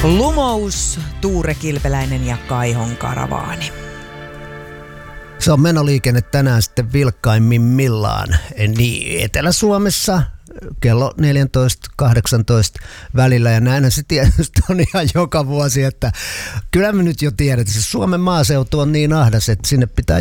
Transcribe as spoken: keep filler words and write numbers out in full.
Lumous, Tuure Kilpeläinen ja Kaihon karavaani. Se on menoliikenne tänään sitten vilkkaimmillaan. Niin, Etelä-Suomessa kello neljätoista kahdeksantoista välillä, ja näinhän se tietysti on ihan joka vuosi, että kyllä me nyt jo tiedetään, että se Suomen maaseutu on niin ahdas, että sinne pitää